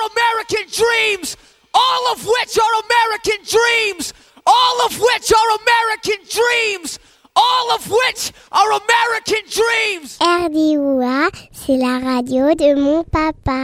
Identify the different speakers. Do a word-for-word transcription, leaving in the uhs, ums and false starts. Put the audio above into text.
Speaker 1: are American dreams, all of which are American dreams, all of which are American dreams, all of which are American dreams.
Speaker 2: R D O A, c'est la radio de mon papa.